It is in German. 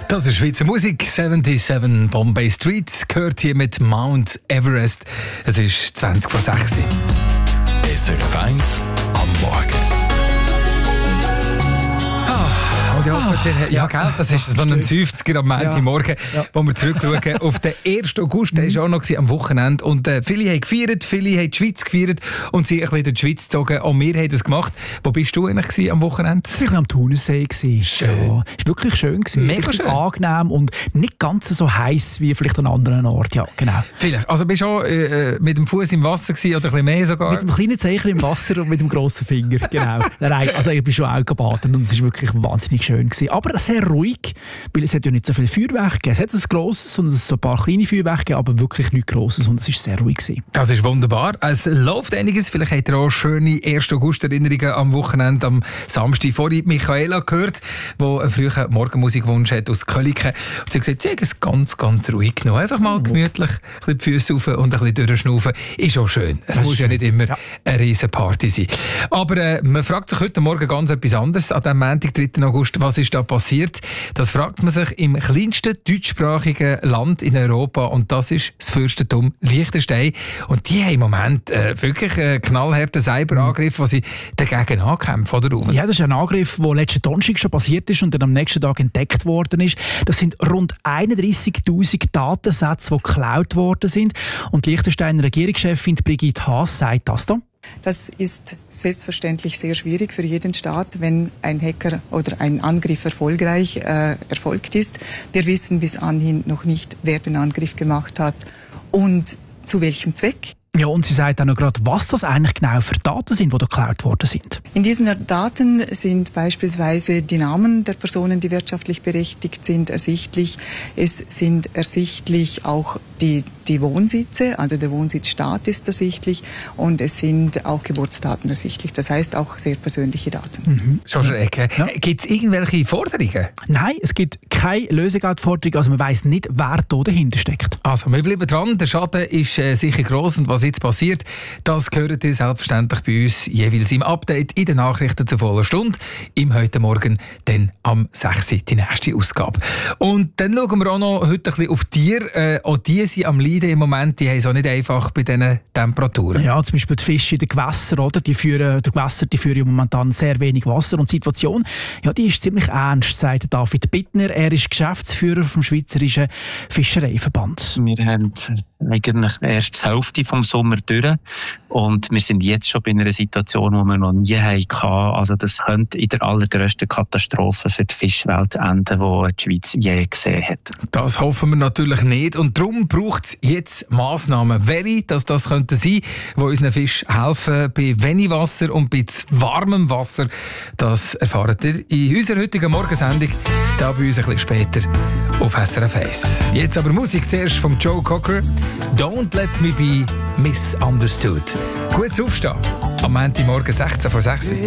Das ist Schweizer Musik. 77 Bombay Street gehört hier mit Mount Everest. Es ist 20 vor 6. SRF 1 am Morgen. Ja, gell, das ist so ein 50er am Montagmorgen, wo wir zurückschauen auf den 1. August. Der war auch noch am Wochenende. Und viele haben gefeiert, viele haben die Schweiz gefeiert und sind ein bisschen durch die Schweiz gezogen. Auch wir haben das gemacht. Wo bist du eigentlich am Wochenende? Ich war am Thunersee. Schön. Ja, es war wirklich schön. Mega schön. Angenehm und nicht ganz so heiß wie vielleicht an anderen Orten. Ja, genau. Vielleicht. Also bist du auch mit dem Fuß im Wasser gewesen, oder ein bisschen mehr sogar? Mit dem kleinen Zeichen im Wasser und mit dem grossen Finger. Genau. Nein, also ich bin schon auch gebadet und es war wirklich wahnsinnig schön gewesen. Aber sehr ruhig, weil es hat ja nicht so viel Feuerwerk gegeben. Es hat ein grosses und so ein paar kleine Feuerwerke gegeben, aber wirklich nichts Grosses und es war sehr ruhig gewesen. Das ist wunderbar. Es läuft einiges. Vielleicht habt ihr auch schöne 1. August-Erinnerungen am Wochenende, am Samstag. Vorhin Michaela gehört, die einen frühen Morgenmusikwunsch hat aus Köliken. Und sie hat gesagt, sie hat es ganz, ganz ruhig genommen. Einfach mal gemütlich ein bisschen die Füße rauf und ein bisschen durchschnaufen. Ist auch schön. Es muss ja nicht immer eine riesen Party sein. Aber man fragt sich heute Morgen ganz etwas anderes. An diesem Montag, 3. August, was ist da passiert? Das fragt man sich im kleinsten deutschsprachigen Land in Europa und das ist das Fürstentum Liechtenstein. Und die haben im Moment wirklich einen knallharten Cyberangriff, wo sie dagegen ankämpfen, oder Uwe? Ja, das ist ein Angriff, der letzten Donnerstag schon passiert ist und dann am nächsten Tag entdeckt worden ist. Das sind rund 31'000 Datensätze, die geklaut worden sind. Und die Liechtensteiner Regierungschefin Brigitte Haas sagt das da. Das ist selbstverständlich sehr schwierig für jeden Staat, wenn ein Hacker oder ein Angriff erfolgreich erfolgt ist. Wir wissen bis anhin noch nicht, wer den Angriff gemacht hat und zu welchem Zweck. Ja, und sie sagt auch noch gerade, was das eigentlich genau für Daten sind, die da geklaut worden sind. In diesen Daten sind beispielsweise die Namen der Personen, die wirtschaftlich berechtigt sind, ersichtlich. Es sind ersichtlich auch die Wohnsitze, also der Wohnsitzstaat ist ersichtlich und es sind auch Geburtsdaten ersichtlich. Das heißt auch sehr persönliche Daten. Schon schräg. Ja. Gibt es irgendwelche Forderungen? Nein, es gibt keine Lösegeldforderung, also man weiss nicht, wer da dahinter steckt. Also wir bleiben dran, der Schaden ist sicher gross und was jetzt passiert, das hört ihr selbstverständlich bei uns jeweils im Update in den Nachrichten zur vollen Stunde. Im heute Morgen dann am 6. die nächste Ausgabe. Und dann schauen wir auch noch heute ein bisschen auf Tiere. Auch die sind am Leiden im Moment, die haben es auch nicht einfach bei diesen Temperaturen. Ja, zum Beispiel die Fische in den Gewässern, oder? Die führen momentan sehr wenig Wasser und die Situation, ja, die ist ziemlich ernst, sagt David Bittner. Er ist Geschäftsführer vom Schweizerischen Fischereiverband. Wir haben eigentlich erst die Hälfte vom Sommer durch und wir sind jetzt schon bei einer Situation, die wir noch nie hatten. Also das könnte in der allergrössten Katastrophe für die Fischwelt enden, die die Schweiz je gesehen hat. Das hoffen wir natürlich nicht und darum braucht es jetzt Massnahmen. Welche das könnten sein, die unseren Fischen helfen bei wenig Wasser und bei zu warmem Wasser. Das erfahrt ihr in unserer heutigen Morgensendung, da bei uns ein bisschen später auf SRF 1. Jetzt aber Musik zuerst von Joe Cocker. Don't let me be misunderstood. Gutes Aufstehen am Montagmorgen 16 vor 6.